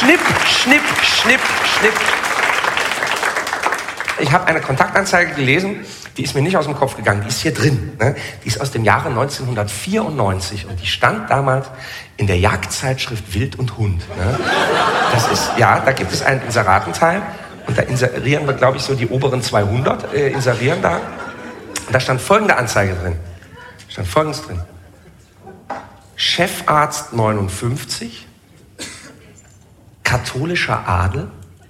Schnipp, schnipp, schnipp, schnipp. Ich habe eine Kontaktanzeige gelesen, die ist mir nicht aus dem Kopf gegangen, die ist hier drin. Ne? Die ist aus dem Jahre 1994 und die stand damals in der Jagdzeitschrift Wild und Hund. Ne? Das ist, ja, da gibt es einen Inseratenteil und da inserieren wir, glaube ich, so die oberen 200 inserieren da. Und da stand folgende Anzeige drin. Da stand Folgendes drin. Chefarzt 59, katholischer Adel,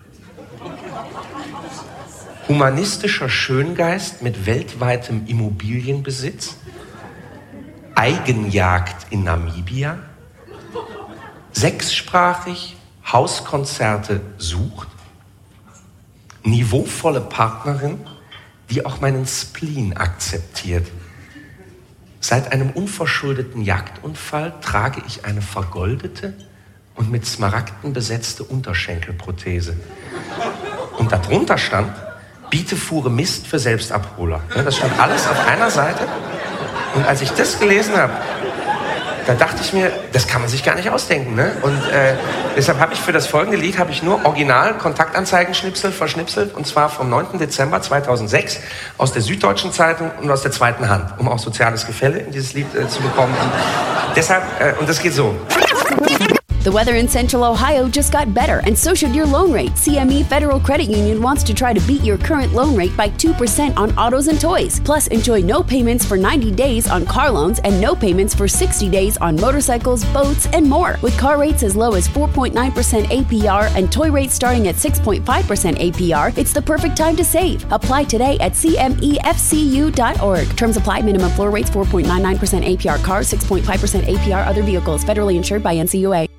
humanistischer Schöngeist mit weltweitem Immobilienbesitz, Eigenjagd in Namibia, sechssprachig, Hauskonzerte sucht, niveauvolle Partnerin, die auch meinen Spleen akzeptiert. Seit einem unverschuldeten Jagdunfall trage ich eine vergoldete und mit Smaragden besetzte Unterschenkelprothese. Und darunter stand, biete Fuhre Mist für Selbstabholer. Das stand alles auf einer Seite. Und als ich das gelesen habe, da dachte ich mir, das kann man sich gar nicht ausdenken. Ne? Und deshalb habe ich für das folgende Lied nur Original-Kontaktanzeigenschnipsel verschnipselt. Und zwar vom 9. Dezember 2006 aus der Süddeutschen Zeitung und aus der zweiten Hand, um auch soziales Gefälle in dieses Lied zu bekommen. Und deshalb, und das geht so. The weather in Central Ohio just got better, and so should your loan rate. CME Federal Credit Union wants to try to beat your current loan rate by 2% on autos and toys. Plus, enjoy no payments for 90 days on car loans and no payments for 60 days on motorcycles, boats, and more. With car rates as low as 4.9% APR and toy rates starting at 6.5% APR, it's the perfect time to save. Apply today at cmefcu.org. Terms apply. Minimum floor rates 4.99% APR cars, 6.5% APR other vehicles. Federally insured by NCUA.